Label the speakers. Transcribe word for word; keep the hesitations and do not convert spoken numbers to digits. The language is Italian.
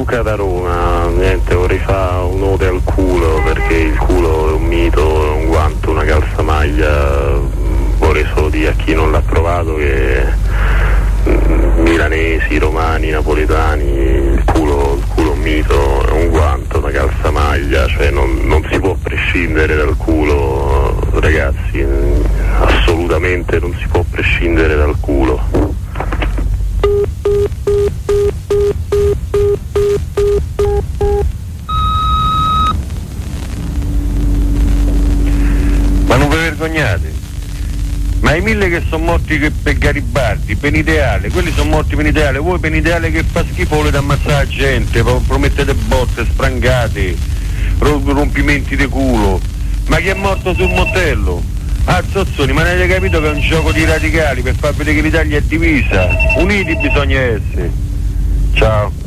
Speaker 1: giocata a Roma, niente, vorrei fare un'ode al culo, perché il culo è un mito, è un guanto, una calzamaglia. Vorrei solo dire a chi non l'ha provato che mh, milanesi, romani, napoletani, il culo, il culo è un mito, è un guanto, una calzamaglia, cioè non, non si può prescindere dal culo, ragazzi, assolutamente non si può prescindere dal culo.
Speaker 2: Ma non vi vergognate? Ma i mille che sono morti che per Garibaldi, Penideale, quelli sono morti Penideale, voi Penideale che fa schifo volete ammazzare la gente, promettete botte, sprangate, rompimenti di culo. Ma chi è morto sul Montello? Ah, Zozzoni, ma non avete capito che è un gioco di radicali per far vedere che l'Italia è divisa? Uniti bisogna essere. Ciao.